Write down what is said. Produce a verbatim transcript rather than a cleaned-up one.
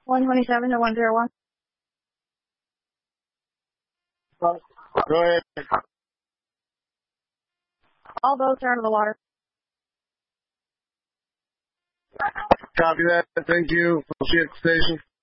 one twenty-seven to one oh one. Go ahead. All boats are out of the water. Copy that. Thank you. I'll see you at the station.